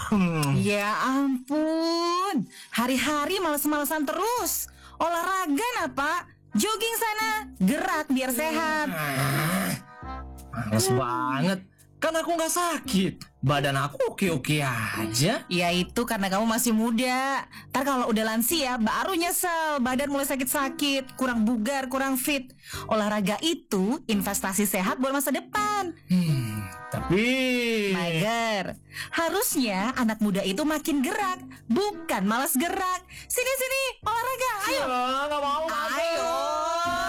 Ya ampun, hari-hari males-malesan terus. Olahraga nah Pak, jogging sana, gerak biar sehat. Males banget. Kan aku nggak sakit. Badan aku oke-oke aja. Ya itu karena kamu masih muda. Ntar kalau udah lansia baru nyesel, badan mulai sakit-sakit, kurang bugar, kurang fit. Olahraga itu investasi sehat buat masa depan. Tapi Mager, harusnya anak muda itu makin gerak, bukan malas gerak. Sini olahraga, ayo. nggak mau. Ayo.